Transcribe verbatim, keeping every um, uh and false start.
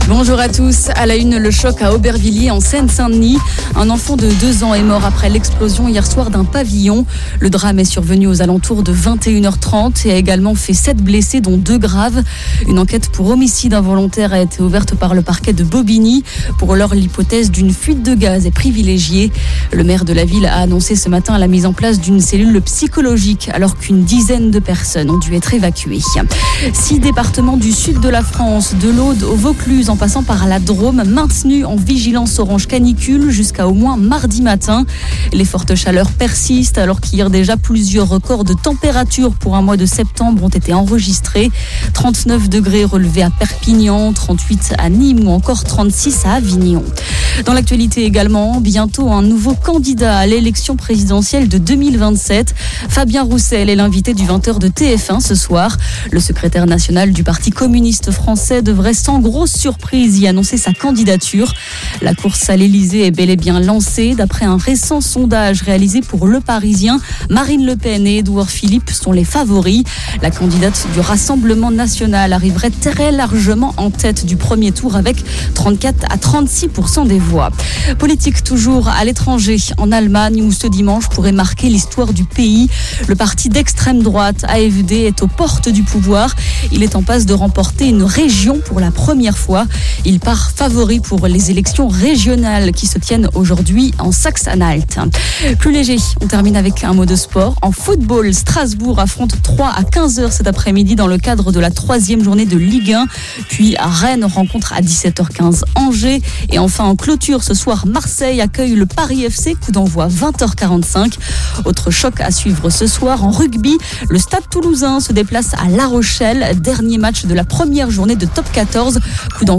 Bonjour à tous. À la une, le choc à Aubervilliers en Seine-Saint-Denis. Un enfant de deux ans est mort après l'explosion hier soir d'un pavillon. Le drame est survenu aux alentours de vingt et une heures trente et a également fait sept blessés, dont deux graves. Une enquête pour homicide involontaire a été ouverte par le parquet de Bobigny. Pour l'heure, l'hypothèse d'une fuite de gaz est privilégiée. Le maire de la ville a annoncé ce matin la mise en place d'une cellule psychologique alors qu'une dizaine de personnes ont dû être évacuées. Six départements du sud de la France, de l'Aude au Vaucluse en passant par la Drôme, maintenus en vigilance orange canicule jusqu'à au moins mardi matin. Les fortes chaleurs persistent alors qu'hier déjà plusieurs records de température pour un mois de septembre ont été enregistrés. trente-neuf degrés relevés à Perpignan, trente-huit à Nîmes ou encore trente-six à Avignon. Dans l'actualité également, bientôt un nouveau candidat à l'élection présidentielle de deux mille vingt-sept. Fabien Roussel est l'invité du vingt heures de T F un ce soir. Le secrétaire national du Parti communiste français devrait sans grosse surprise y annoncer sa candidature. La course à l'Élysée est bel et bien lancée. D'après un récent sondage réalisé pour Le Parisien, Marine Le Pen et Édouard Philippe sont les favoris. La candidate du Rassemblement national arriverait très largement en tête du premier tour avec trente-quatre à trente-six pour cent des voix. Politique toujours à l'étranger, en Allemagne où ce dimanche pourrait marquer l'histoire du pays. Le parti d'extrême droite A F D est aux portes du pouvoir. Il est en passe de remporter une région pour la première fois. Il part favori pour les élections régionales qui se tiennent aujourd'hui en Saxe-Anhalt. Plus léger, on termine avec un mot de sport. En football, Strasbourg affronte Troyes à quinze heures cet après-midi dans le cadre de la troisième journée de Ligue un. Puis à Rennes rencontre à dix-sept heures quinze Angers. Et enfin en clôture ce soir, Marseille accueille le Paris F C, coup d'envoi vingt heures quarante-cinq. Autre choc à suivre ce soir en rugby, le Stade Toulousain se déplace à La Rochelle, dernier match de la première journée de top quatorze. Coup d'envoi